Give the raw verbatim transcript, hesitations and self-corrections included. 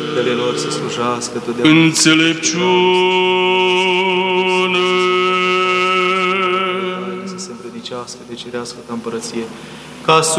treptele lor să slujească totdeauna. Înțelepciune! Să se învrednicească de cerească ta împărăție, ca